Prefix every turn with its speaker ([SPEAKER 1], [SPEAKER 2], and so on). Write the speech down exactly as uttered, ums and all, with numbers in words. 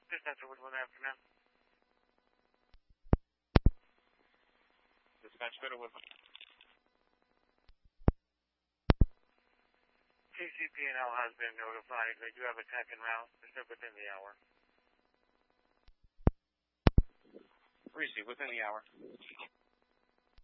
[SPEAKER 1] Dispatcher Woodland afternoon.
[SPEAKER 2] Dispatch go to Woodland.
[SPEAKER 1] T C P N L has been notified. They do have a tech en route. They're within the hour.
[SPEAKER 2] Reese, within the hour.